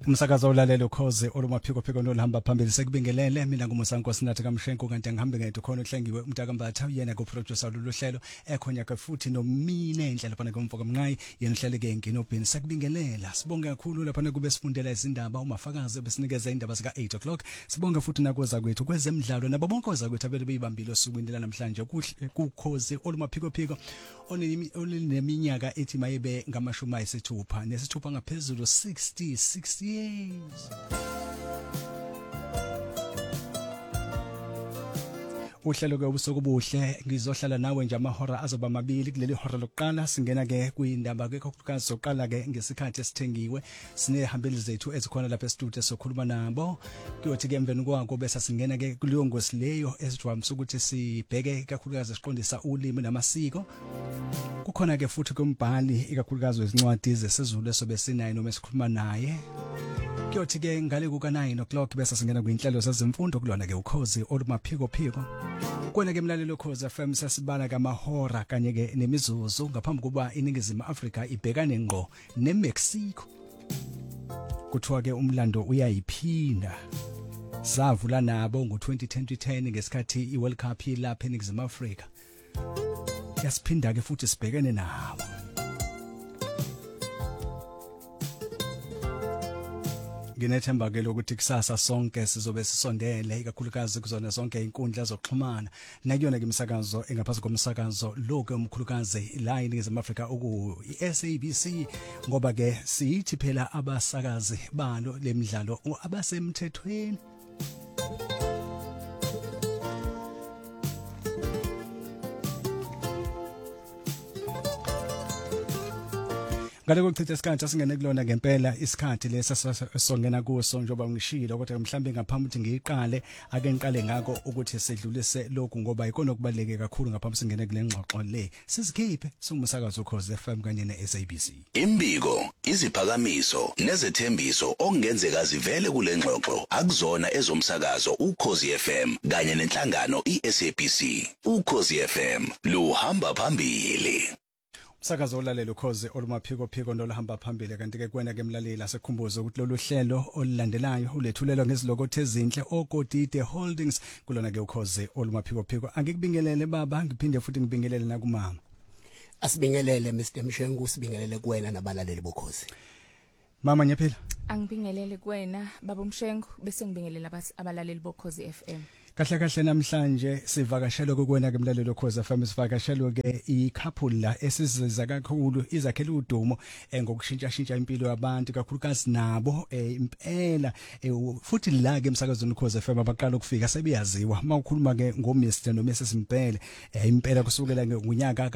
Umsakazo ulalelo khoze olumaphiko phiko nolihamba phambili sekubingelele mina nguMusanko Sinathi kaMshenko kanti ngihambe ngedwa khona uhlengiwe umntakambatha yena ku-producer lolu hlelo ekhonya ke futhi nomine indlela lapha ngomfoka mnqayi yena uhlele ke nginobhini sekubingelela sibonge kakhulu lapha kube sifundela izindaba umafakazi besinikeza indaba zika 8 o'clock sibonge futhi nakoza kwethu kwezemidlalo nabo bonke oza kwethu abele beyibambile osukwini namhlanje kukhoze olumaphiko phiko oneminyaka ethi mayibe ngamashumi ayisithupha nesithupha ngaphezulu 60 years. Uhlelo ke ubusuku buhle ngizohlala nawe nje amahora azoba mabili kuleli hora lokuqala singena ke kuyindaba ke kokuqala soqala ke ngesikhathi esithengiwe sinehambeli zethu ezikhona lapha e-studio sokhuluma nabo kuyothi ke emveni kwako bese singena ke kuleyo ngosi leyo esijwayele ukuthi sibheke kakhulukazi siqondisa ulimi namasiko kukhona ke futhi kumbhali ikakhulukazi wezincwadi zesiZulu esobe sinayo noma esikhuluma naye kuyothi ke ngale kuka 9 o'clock bese singena kwinhlelo zezemfundo kulona ke ukhozi olumaphiko phiko kona ke mlalelo Khoza FM sasibala kamahora kanye ke nemizuzu ngaphambi kuba iningizimu Afrika ibhekane ngqo neMexico kuthiwa ke umlando uyayiphinda savula nabo ngo2010 ngesikhathi iWorld Cup lapha eningizimu Afrika yasiphinda ke futhi sibhekene nabo nginethemba ke lokuthi kusasa sonke sizobe sisondele ikakhulukazi kuzona zonke inkundla zokuxhumana nakuyona ke imisakazo engaphasi komsakazo lo ke umkhulukazi la eNingizimu Afrika oku iSABC ngoba ke siyithi phela abasakazi balo lemidlalo abasemthethweni ngale kokuchitha isikhathi asingene kulona ngempela isikhathi lesasongena kuso njoba ngishilo kodwa mhlambe ngaphambi ukuthi ngiqale ake ngiqale ngako ukuthi sedlulise lokhu ngoba ikona okubaleke kakhulu ngaphambi singene kule ngxoxo le sizikhiphe singumsakazo Khoza FM kanye neSABC imbiko iziphakamiso nezethembiso okungenzeka zivele kule ngxoxo akuzona ezomsakazo uKhozi FM kanye nenhlangano iSABC uKhozi FM luhamba phambili Sakazo ulalelo Khoze olumaphiko phiko nolahamba phambili kanti ke kwena ke mlaleli asekhumbuzo ukuthi lolu hlelo olulandelayo ulethulelwa ngezilokothe ezinhle oKodide Holdings kulona ke uKhoze olumaphiko phiko angikubingelele baba ngiphinde futhi ngibingelele nakumama asibingelele Mr Mshengu sibingelele kuwena nabalaleli boKhozi mama nyaphila angibingelele kuwena baba Mshengu bese ngibingelela abalaleli boKhozi FM kahle namhlanje sivakashelwe kukwena ke mlalelo Khoza FM sivakashelwe ke i-couple la esiziza kakhulu izakhela udumo ngokushintsha impilo yabantu kakhulukazi nabo impela futhi la ke emsakazweni Khoza FM abaqala ukufika sebeyaziwa mawukhuluma ke ngoMr noMrs Mpele impela kusukela ngonyaka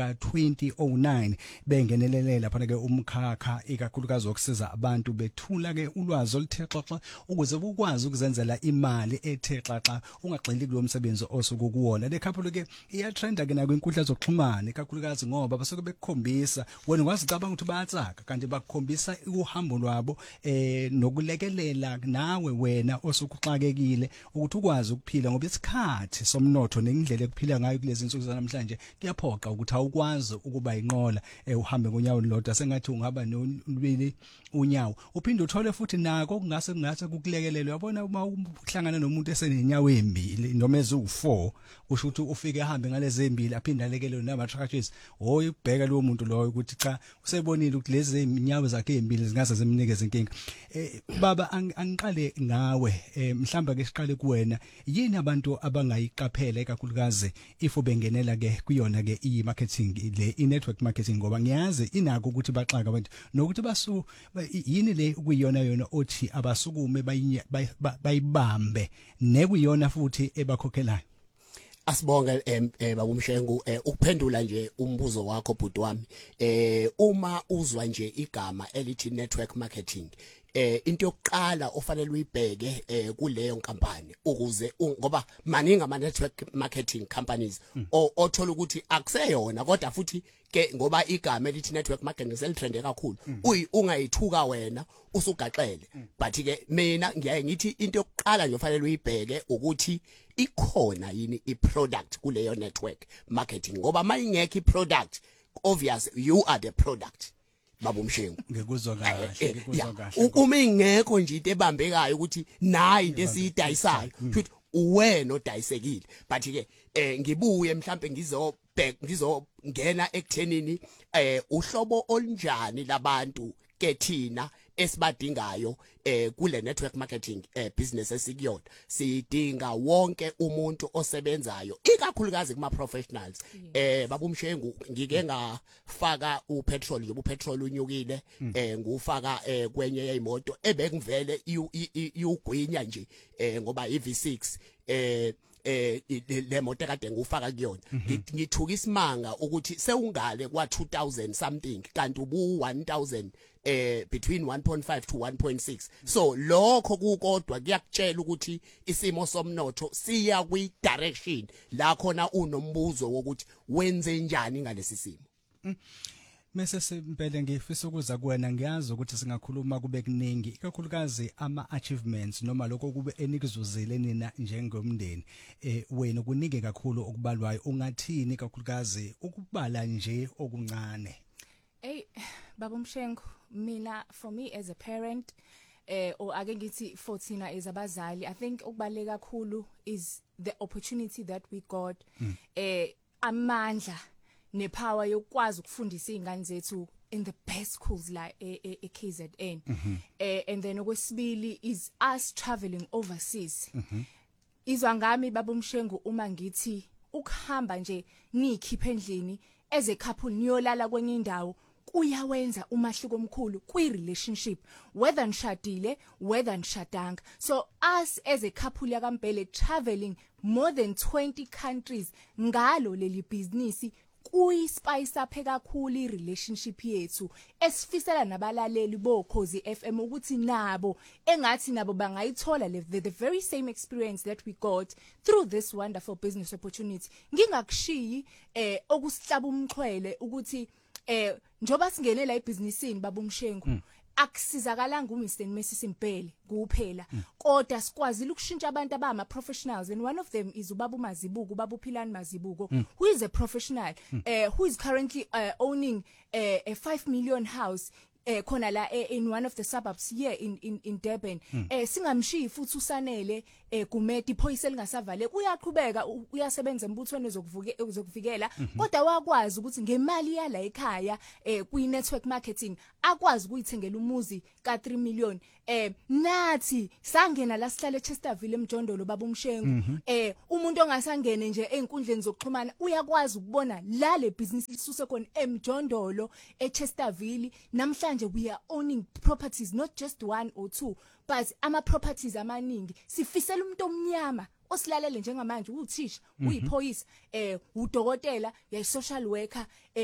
ka2009 bengenelele lapha ke umkhakha ikakhulukazi okusiza abantu bethula ke ulwazi oluthexaxa ukuze ukwazi ukuzenzela imali ethexaxa kulo msebenzi osuku kuwona le couple ke iyatrenda ke na kwinkundla zokuxhumana ikakhulukazi ngoba basuke bekukhombisa wena ngwazi cabanga ukuthi bayatsaka kanti bakukhombisa uhambo lwabo nokulekelela nawe wena osukuxakekile ukuthi ukwazi ukuphila ngoba isikhathi somnotho nendlela ekuphila ngayo kulezi insuku zanamhlanje kuyaphoqa ukuthi awukwazi ukuba inqola uhambe ngonyawo lodwa sengathi ungaba nolwili unyawo uphinde uthole futhi nako kungase kukulekelele yabona uma uhlangana nomuntu esenenyawo embili noma ezu4 usho ukuthi ufike ehambe ngalezi embili aphinde alekelele nama tractors ubheka lo muntu loyo ukuthi cha usebonile ukuthi lezi iminyawo zakhe embili zingase zimnikeze inkinga baba angiqale ngawe mhlamba ke siqale kuwena yini abantu abangayiqaphela ekakhulukazi if bengenela ke kuyona ke i-marketing le i-network marketing ngoba ngiyazi inako ukuthi baxaka abantu nokuthi yini le kuyiyona othi abasukume bayibambe nekuyona futhi ebakhokhelayo asibonge baba Mshengu ukuphendula nje umbuzo wakho bhuti wami uma uzwa nje igama elithi network marketing into yokuqala ofanele uyibheke kuleyo nkampani ukuze ngoba maningi ama network marketing companies othola ukuthi akuseyona kodwa futhi ke ngoba igama elithi network marketing selitrende kakhulu ungayithuka wena usugaxele but ke mina ngiyaye ngithi into yokuqala nje ofanele uyibheke ukuthi ikhona yini iproduct kuleyo network marketing ngoba mayingekho iproduct obvious you are the product baba uMshengu ngikuzwa kahle uma ingekho nje into ebambekayo ukuthi nayi into esiyidayisayo futhi uwena odayisekile but ke ngibuye mhlambe ngizongena ekuthenini uhlobo olunjani labantu ke thina esibadingayo kule network marketing business esikuyona sidinga wonke umuntu osebenzayo ikakhulukazi kuma professionals baba uMshengu ngike ngafaka upetrol unyukile ngufaka kwenye yeyimoto ebekuvele iyugwinya nje ngoba iV6 le moto kade ngufaka kuyona ngithuka isimanga ukuthi sewungale kwa 2000 something kanti ubu 1000 between 1.5 to 1.6 so lokho kukodwa kuyakutshela ukuthi isimo somnotho siya kwi direction la khona unombuzo wokuthi wenze njani ngalesi simo. Mase sempele ngifisa ukuza kuwena ngiyazi ukuthi singakhuluma kube kuningi ikakhulukazi ama achievements noma lokho kube enikuzuzile nina njengomndeni wena kunike kakhulu okubalwayo ungathini ikakhulukazi ukubala nje okuncane. Hey baba uMshengu mina for me as a parent or ake ngithi for thina as abazali I think okubaleka kakhulu is the opportunity that we got amandla nepower yokwazi ukufundisa izingane zethu in the best schools la KZN and then okwesibili is us traveling overseas izwa ngami baba uMshengu uma ngithi ukuhamba nje nikhiphe endlini as a couple niyolala kwenye indawo kuyawenza umahluko omkhulu kwi relationship whether nishadile whether nishadanga so us as a couple yakaMbele traveling more than 20 countries ngalo leli business kuyispice up kakhulu irelationship yethu esifisela nabalaleli boKhozi FM ukuthi nabo engathi nabo bangayithola the very same experience that we got through this wonderful business opportunity ngingakushiyi okusihlaba umxhwele ukuthi njoba singene la ebusinessini baba uMshengu akusizakalanga uMr Messi Mpele kuphela kodwa sikwazile ukushintsha abantu abama professionals and one of them is ubaba uMazibuko ubaba uPhilani Mazibuko who is a professional who is currently owning a 5 million house khona la in one of the suburbs here in Durban singamshiyi futhi usanele kumedi iphoyisa elingasavale uyaqhubeka uyasebenza embuthweni ezokuvikela kodwa wakwazi ukuthi ngemali yala ekhaya kwi network marketing akwazi ukuyithengela umuzi ka 3 million nathi sangena la sihlale eChesterville eMjondolo baba uMshengu umuntu ongasangene nje einkundleni zokuxhumana uyakwazi ukubona la le business isuse khona eMjondolo eChesterville namhlanje we are owning properties not just one or two but ama properties amaningi sifisela umuntu omnyama osilalele njengamanje uthisha uyiphoyisa udokotela ya social worker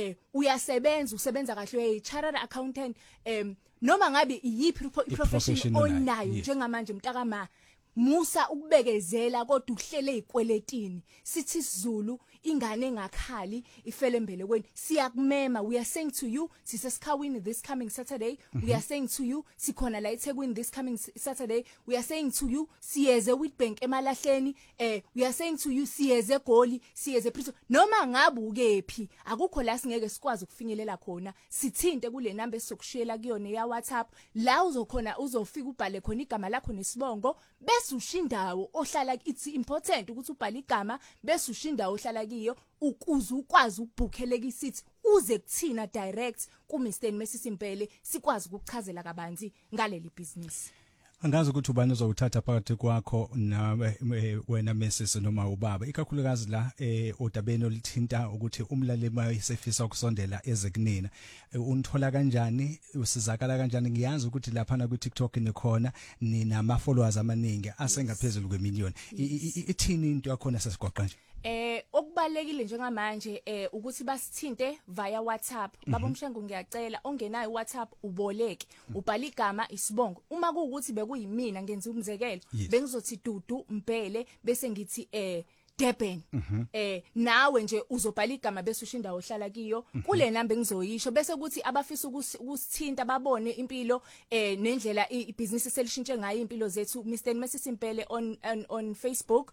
usebenza kahle uyi chartered accountant noma ngabe iyiphi profession onayo njengamanje mntakama musa ukubekezela kodwa uhlele ezikweletini sithi isiZulu ingane engakhali ifele embele kweni siyakumema we are saying to you siseSikhawini this coming Saturday we are saying to you sikhona la eThekwini this coming Saturday we are saying to you siyeze Witbank emalahleni we are saying to you siyeze eGoli siyeze Pretoria noma ngabe ukephi akukho la singeke sikwazi ukufinyelela khona sithinte kule number esizokushiyela kuyona ya WhatsApp la uzokhona uzofika ubhale khona igama lakho nesibongo bese ushindawo ohlala it's important ukuthi ubhale igama bese ushindawo ohlala kiyo ukuze ukwazi ukubhukheleka isithi uze kuthina direct ku Mr Messi Mpele sikwazi ukuchazela kabanzi ngaleli business. Angazi ukuthi ubani uzowuthatha phakathi kwakho na wena Mrs noma ubaba ikakhulukazi la odabeni olithinta ukuthi umlaleli mayisefisa ukusondela ezekunina unithola kanjani usizakala kanjani ngiyazi ukuthi lapha na ku TikTok nikhona nina ama followers amaningi asengaphezulu kwemillion ithini into yakhona sesigoqa nje okubalekile njengamanje ukuthi basithinte via WhatsApp baba uMshengu ngiyacela ongenayo WhatsApp uboleke ubhala igama isibongo uma kuukuthi bekuyimina ngenza umzekelo bengizothi Dudu Mpele bese ngithi Durban nawe nje uzobhala igama bese ushinda ohlala kiyo kule number engizoyisho bese kuthi abafisa ukusithinta babone impilo nendlela ibusiness selishintshe ngayo impilo zethu Mr Messi Mpele on Facebook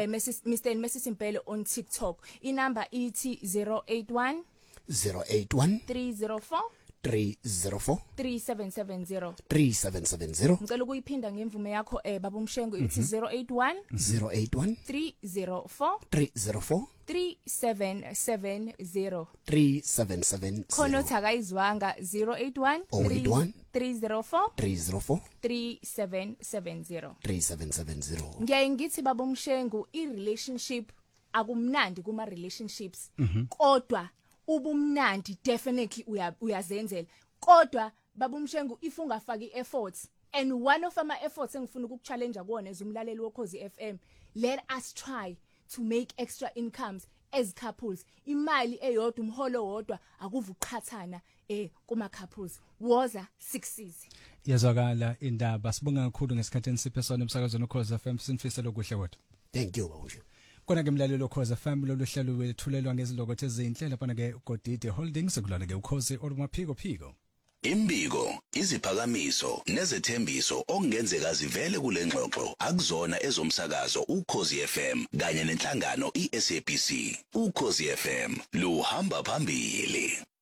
Mr Messi Mpele on TikTok inamba ithi 081 081 304 304 3770 3770 ngicela ukuyiphinda ngemvume yakho baba Mshengu ithi 081 081 304 304 3770 3770 khona uthakayizwanga 081 081 304 304 3770 3770 ngiyaye ngithi baba Mshengu i-relationship akumnandi kuma relationships kodwa ubumnandi definitely uyazenzela kodwa baba Mshengu if ungafaki efforts and one of ama efforts engifuna ukuchallenge kuona ezumlaleli wokhozi FM let us try to make extra incomes as couples imali eyodwa umholo wodwa akuvuqhathana kuma couples woza 6 yazwakala indaba sibonga kakhulu ngesikhathi nisiphe sona emsakazweni ukhozi FM sinifisela okuhle kodwa thank you babushe kona ke mlalelo ukhozi FM lolu hlelo wethulelwa ngezilokothe ezinhle lapha ke uGodide Holdings kulana ke ukhozi olumaphiko phiko Imbiko, iziphakamiso nezethembiso okungenzeka zivele kule ngxoxo akuzona ezomsakazo ukhozi FM kanye nenhlangano iSABC. Ukhozi FM luhamba phambili.